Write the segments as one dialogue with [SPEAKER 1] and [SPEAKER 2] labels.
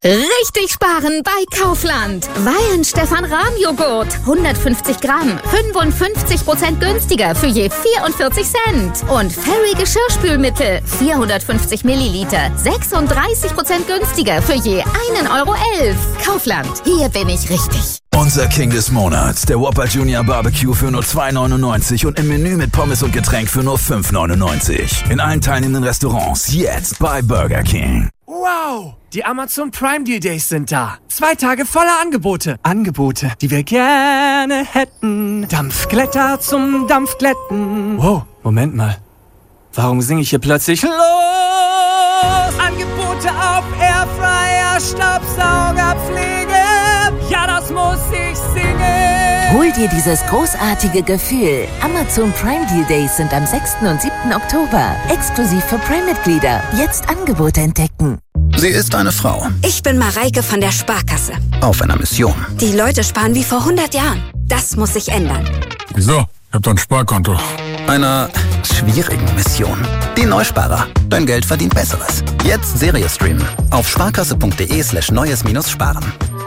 [SPEAKER 1] Richtig sparen bei Kaufland. Weihenstephan-Rahm-Joghurt. 150 Gramm. 55% günstiger für je 44 Cent. Und Fairy Geschirrspülmittel. 450 Milliliter. 36% günstiger für je 1,11 Euro. Kaufland. Hier bin ich richtig.
[SPEAKER 2] Unser King des Monats. Der Whopper Junior Barbecue für nur 2,99 und im Menü mit Pommes und Getränk für nur 5,99. In allen teilnehmenden Restaurants. Jetzt bei Burger King.
[SPEAKER 3] Wow! Die Amazon Prime Deal Days sind da. 2 Tage voller Angebote. Angebote, die wir gerne hätten. Dampfglätter zum Dampfglätten. Wow, Moment mal. Warum singe ich hier plötzlich los? Angebote auf Airfryer, Staubsaugerpflege. Ja, das muss ich singen.
[SPEAKER 4] Hol dir dieses großartige Gefühl. Amazon Prime Deal Days sind am 6. und 7. Oktober. Exklusiv für Prime-Mitglieder. Jetzt Angebote entdecken.
[SPEAKER 5] Sie ist eine Frau.
[SPEAKER 6] Ich bin Mareike von der Sparkasse.
[SPEAKER 5] Auf einer Mission.
[SPEAKER 6] Die Leute sparen wie vor 100 Jahren. Das muss sich ändern.
[SPEAKER 7] Wieso? Ich hab doch ein Sparkonto.
[SPEAKER 5] Einer schwierigen Mission. Die Neusparer. Dein Geld verdient Besseres. Jetzt Serie streamen. Auf sparkasse.de/neues-sparen.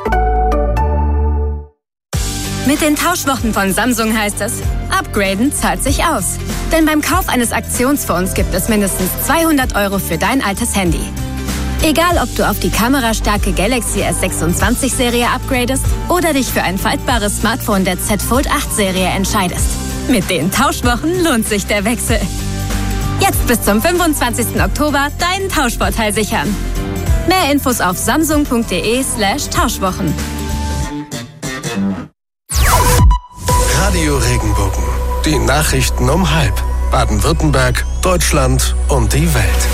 [SPEAKER 8] Mit den Tauschwochen von Samsung heißt es, upgraden zahlt sich aus. Denn beim Kauf eines Aktionsfonds gibt es mindestens 200 € für dein altes Handy. Egal, ob du auf die kamerastarke Galaxy S26-Serie upgradest oder dich für ein faltbares Smartphone der Z Fold 8-Serie entscheidest. Mit den Tauschwochen lohnt sich der Wechsel. Jetzt bis zum 25. Oktober deinen Tauschvorteil sichern. Mehr Infos auf samsung.de/Tauschwochen.
[SPEAKER 9] Radio Regenbogen. Die Nachrichten um 12:30. Baden-Württemberg, Deutschland und die Welt.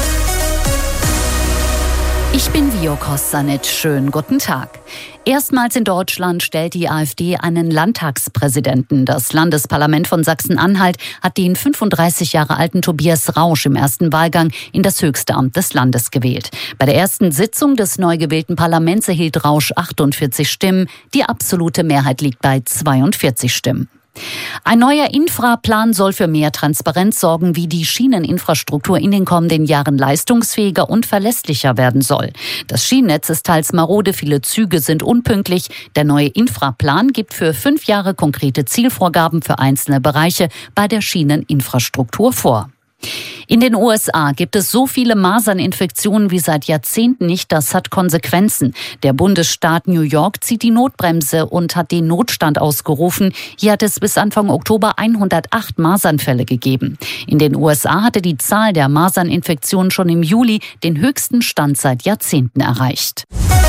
[SPEAKER 10] Ich bin Vio Kostanic. Schönen guten Tag. Erstmals in Deutschland stellt die AfD einen Landtagspräsidenten. Das Landesparlament von Sachsen-Anhalt hat den 35 Jahre alten Tobias Rausch im ersten Wahlgang in das höchste Amt des Landes gewählt. Bei der ersten Sitzung des neu gewählten Parlaments erhielt Rausch 48 Stimmen. Die absolute Mehrheit liegt bei 42 Stimmen. Ein neuer Infraplan soll für mehr Transparenz sorgen, wie die Schieneninfrastruktur in den kommenden Jahren leistungsfähiger und verlässlicher werden soll. Das Schienennetz ist teils marode, viele Züge sind unpünktlich. Der neue Infraplan gibt für 5 Jahre konkrete Zielvorgaben für einzelne Bereiche bei der Schieneninfrastruktur vor. In den USA gibt es so viele Maserninfektionen wie seit Jahrzehnten nicht. Das hat Konsequenzen. Der Bundesstaat New York zieht die Notbremse und hat den Notstand ausgerufen. Hier hat es bis Anfang Oktober 108 Masernfälle gegeben. In den USA hatte die Zahl der Maserninfektionen schon im Juli den höchsten Stand seit Jahrzehnten erreicht.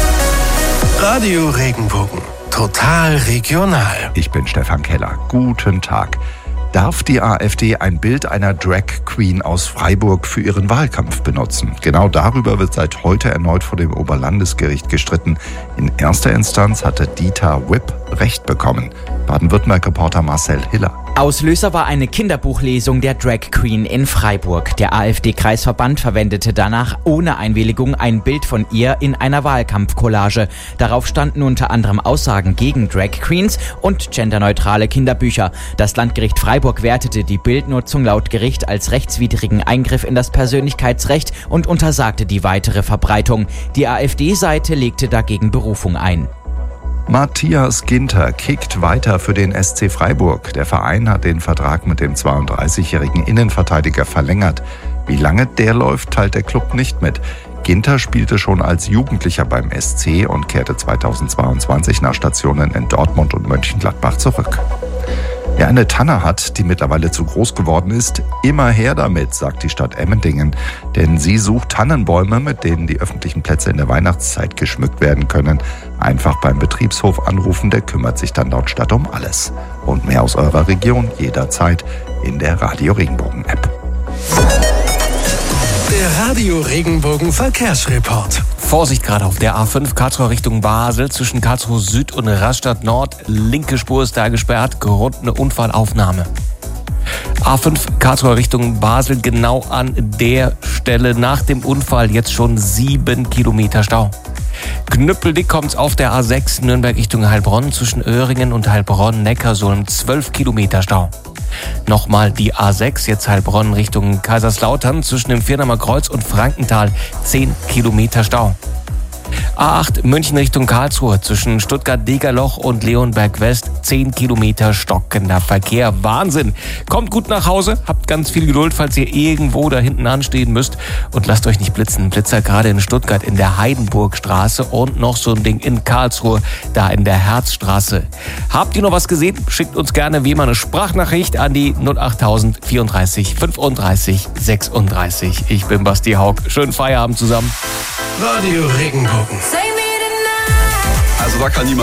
[SPEAKER 9] Radio Regenbogen. Total regional.
[SPEAKER 11] Ich bin Stefan Keller. Guten Tag. Darf die AfD ein Bild einer Drag Queen aus Freiburg für ihren Wahlkampf benutzen? Genau darüber wird seit heute erneut vor dem Oberlandesgericht gestritten. In erster Instanz hatte Dieter Wipp Recht bekommen. Baden-Württemberg-Reporter Marcel Hiller.
[SPEAKER 12] Auslöser war eine Kinderbuchlesung der Drag Queen in Freiburg. Der AfD-Kreisverband verwendete danach ohne Einwilligung ein Bild von ihr in einer Wahlkampfcollage. Darauf standen unter anderem Aussagen gegen Drag Queens und genderneutrale Kinderbücher. Das Landgericht Freiburg wertete die Bildnutzung laut Gericht als rechtswidrigen Eingriff in das Persönlichkeitsrecht und untersagte die weitere Verbreitung. Die AfD-Seite legte dagegen Berufung ein.
[SPEAKER 11] Matthias Ginter kickt weiter für den SC Freiburg. Der Verein hat den Vertrag mit dem 32-jährigen Innenverteidiger verlängert. Wie lange der läuft, teilt der Club nicht mit. Ginter spielte schon als Jugendlicher beim SC und kehrte 2022 nach Stationen in Dortmund und Mönchengladbach zurück. Wer eine Tanne hat, die mittlerweile zu groß geworden ist, immer her damit, sagt die Stadt Emmendingen. Denn sie sucht Tannenbäume, mit denen die öffentlichen Plätze in der Weihnachtszeit geschmückt werden können. Einfach beim Betriebshof anrufen, der kümmert sich dann laut Stadt um alles. Und mehr aus eurer Region jederzeit in der Radio Regenbogen App.
[SPEAKER 9] Der Radio Regenbogen Verkehrsreport.
[SPEAKER 3] Vorsicht gerade auf der A5 Karlsruhe Richtung Basel zwischen Karlsruhe Süd und Rastatt Nord. Linke Spur ist da gesperrt, Grund eine Unfallaufnahme. A5 Karlsruhe Richtung Basel, genau an der Stelle nach dem Unfall jetzt schon 7 Kilometer Stau. Knüppeldick kommt's auf der A6 Nürnberg Richtung Heilbronn zwischen Öhringen und Heilbronn-Neckarsulm 12 Kilometer Stau. Nochmal die A6, jetzt Heilbronn Richtung Kaiserslautern zwischen dem Firnamer Kreuz und Frankenthal 10 Kilometer Stau. A8 München Richtung Karlsruhe zwischen Stuttgart-Degerloch und Leonberg West 10 Kilometer stockender Verkehr. Wahnsinn! Kommt gut nach Hause, habt ganz viel Geduld, falls ihr irgendwo da hinten anstehen müsst und lasst euch nicht blitzen. Blitzer gerade in Stuttgart in der Heidenburgstraße und noch so ein Ding in Karlsruhe, da in der Herzstraße. Habt ihr noch was gesehen? Schickt uns gerne wie immer eine Sprachnachricht an die 08000 34 35 36. Ich bin Basti Haug. Schönen Feierabend zusammen.
[SPEAKER 9] Radio Regenbogen.
[SPEAKER 13] Also da kann niemand